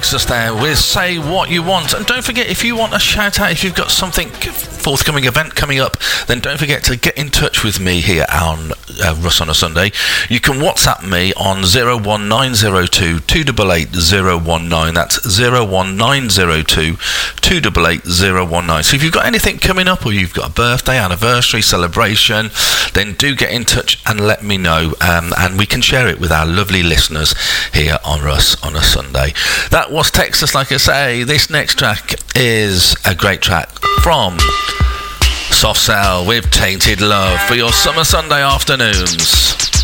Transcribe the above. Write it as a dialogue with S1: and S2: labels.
S1: text us there with say what you want. And don't forget, if you want a shout out, if you've got something forthcoming event coming up, then don't forget to get in touch with me here on Russ on a Sunday. You can WhatsApp me on 01902 288 019. That's 01902 288 019. So if you've got anything coming up, or you've got a birthday, anniversary, celebration, then do get in touch and let me know, and we can share it with our lovely listeners here on Russ on a Sunday. That was Texas, like I say. This next track is a great track from Soft Cell with Tainted Love for your summer Sunday afternoons.